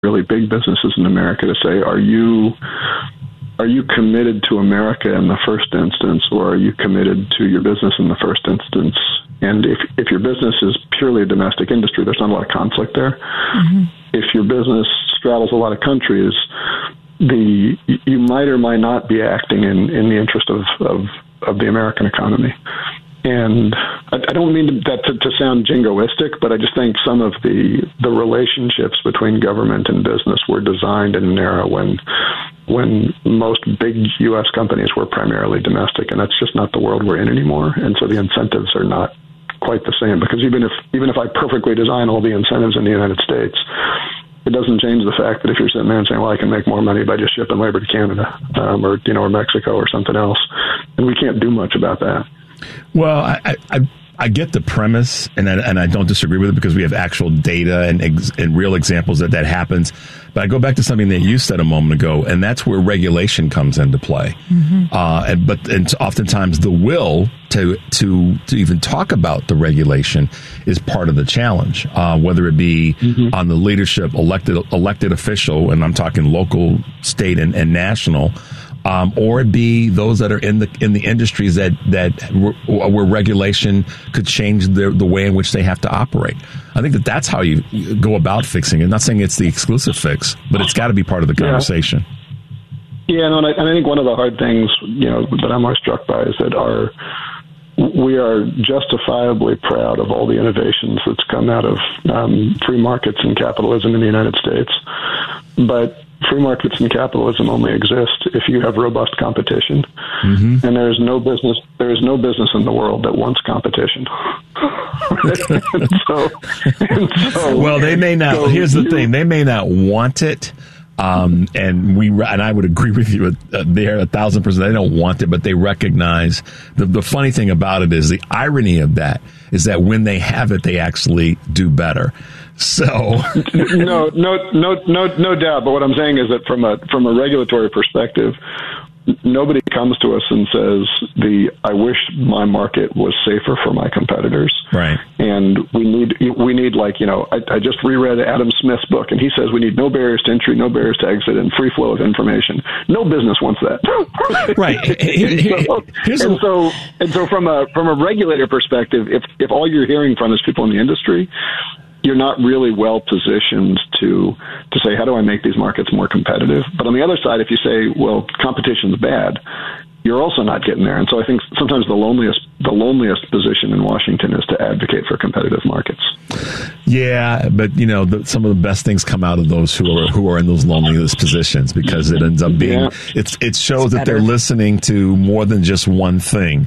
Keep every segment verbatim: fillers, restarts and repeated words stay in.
really big businesses in America to say, are you are you committed to America in the first instance, or are you committed to your business in the first instance? And if if your business is purely a domestic industry, there's not a lot of conflict there. Mm-hmm. If your business straddles a lot of countries, the you might or might not be acting in, in the interest of, of, of the American economy. And I, I don't mean that to, to sound jingoistic, but I just think some of the the relationships between government and business were designed in an era when when most big U S companies were primarily domestic, and that's just not the world we're in anymore. And so the incentives are not quite the same, because even if even if I perfectly design all the incentives in the United States, it doesn't change the fact that if you're sitting there and saying, well, I can make more money by just shipping labor to Canada um, or, you know, or Mexico or something else, and we can't do much about that. Well, I, I, I get the premise, and I, and I don't disagree with it, because we have actual data and, ex, and real examples that that happens. But I go back to something that you said a moment ago, and that's where regulation comes into play. Mm-hmm. Uh, and, but and oftentimes the will to to to even talk about the regulation is part of the challenge, uh, whether it be mm-hmm. on the leadership, elected elected official, and I'm talking local, state, and, and national. Um, or it be those that are in the in the industries that that where regulation could change the the way in which they have to operate. I think that that's how you, you go about fixing it. I'm not saying it's the exclusive fix, but it's got to be part of the conversation. Yeah, yeah no, and I, and I think one of the hard things, you know, that I'm always struck by is that our we are justifiably proud of all the innovations that's come out of um, free markets and capitalism in the United States, but free markets and capitalism only exist if you have robust competition, mm-hmm. and there is no business. There is no business in the world that wants competition. and so, and so, well, they may not. So here's the you, thing: they may not want it, um, and we and I would agree with you uh, there a thousand percent. They don't want it, but they recognize the the funny thing about it is the irony of that is that when they have it, they actually do better. So no, no, no, no, no doubt. But what I'm saying is that from a from a regulatory perspective, nobody comes to us and says, "The I wish my market was safer for my competitors." Right. And we need we need like you know I, I just reread Adam Smith's book, and he says we need no barriers to entry, no barriers to exit, and free flow of information. No business wants that. Right. and, so, and so and so from a from a regulator perspective, if if all you're hearing from is people in the industry, you're not really well positioned to to say, how do I make these markets more competitive? But on the other side, if you say, well, competition's bad, you're also not getting there. And so I think sometimes the loneliest the loneliest position in Washington is to advocate for competitive markets. Yeah, but you know, the, some of the best things come out of those who are who are in those loneliest positions, because it ends up being yeah. it's it shows it's that better. They're listening to more than just one thing.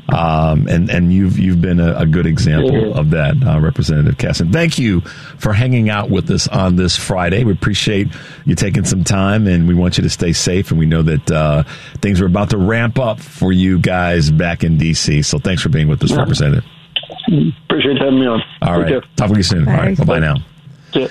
Um, and, and you've you've been a, a good example mm-hmm. of that, uh, Representative Casten. Thank you for hanging out with us on this Friday. We appreciate you taking some time, and we want you to stay safe. And we know that uh, things are about to ramp up for you guys back in D C. So thanks for being with us, yeah. Representative. Appreciate having me on. All right. Okay. Talk to you soon. Bye. All right. Bye-bye now. Yeah.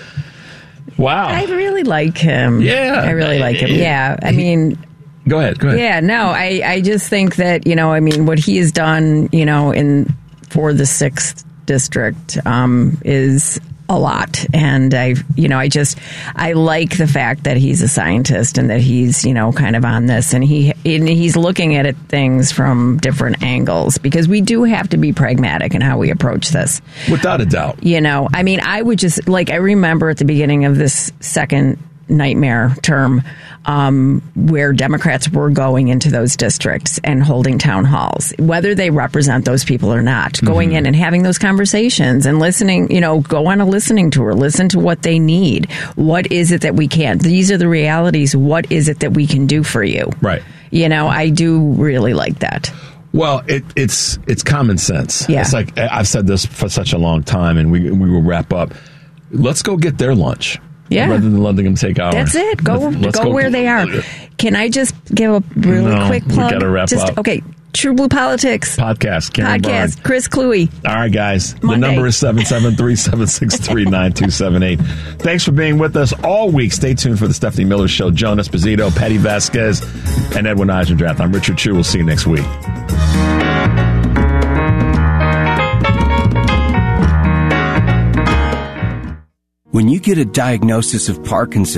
Wow. I really like him. Yeah. I really like him. Yeah. I mean... Go ahead. Go ahead. Yeah, no, I, I just think that, you know, I mean, what he has done, you know, in for the sixth district um, is a lot. And I, you know, I just, I like the fact that he's a scientist and that he's, you know, kind of on this, and he, and he's looking at it, things from different angles, because we do have to be pragmatic in how we approach this. Without a doubt. You know, I mean, I would just, like, I remember at the beginning of this second nightmare term, um, where Democrats were going into those districts and holding town halls, whether they represent those people or not, mm-hmm. going in and having those conversations and listening, you know, go on a listening tour, listen to what they need. What is it that we can't? These are the realities. What is it that we can do for you? Right. You know, I do really like that. Well, it, it's it's common sense. Yeah. It's like, I've said this for such a long time, and we we will wrap up. Let's go get their lunch. Yeah. Rather than letting them take ours. That's it. Go let's, let's go, go where they are. Can I just give a really no, quick plug? We gotta wrap just, up. Okay. True Blue Politics. Podcast. Cameron Podcast. Byrne. Chris Cluey. All right, guys. Monday. The number is seven seven three, seven six three, nine two seven eight. Thanks for being with us all week. Stay tuned for the Stephanie Miller Show. Joan Esposito, Patty Vasquez, and Edwin Eisendrath. I'm Richard Chu. We'll see you next week. When you get a diagnosis of Parkinson's,